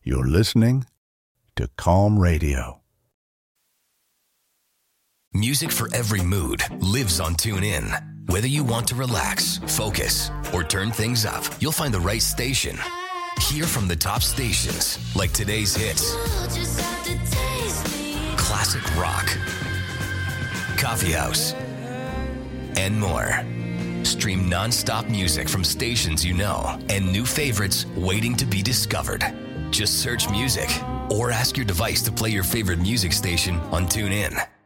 You're listening to Calm Radio. Music for every mood lives on TuneIn. Whether you want to relax, focus, or turn things up, you'll find the right station. Hear from the top stations like today's hits, classic rock, coffee house, and more. Stream non-stop music from stations you know and new favorites waiting to be discovered. Just search music or ask your device to play your favorite music station on TuneIn.